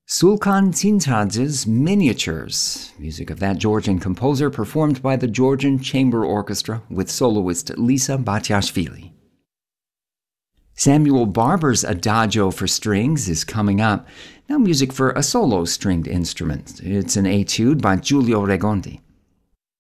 Sulkan Tintaj's Miniatures, music of that Georgian composer performed by the Georgian Chamber Orchestra with soloist Lisa Batiashvili. Samuel Barber's Adagio for strings is coming up. Now music for a solo stringed instrument. It's an etude by Giulio Regondi.